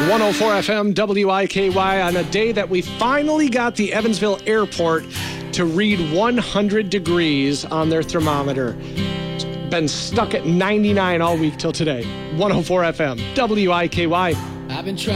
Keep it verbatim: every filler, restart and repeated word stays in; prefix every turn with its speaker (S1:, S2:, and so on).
S1: one oh four F M W I K Y on a day that we finally got the Evansville Airport to read one hundred degrees on their thermometer. It's been stuck at ninety-nine all week till today. one oh four F M W I K Y.
S2: I've been trying.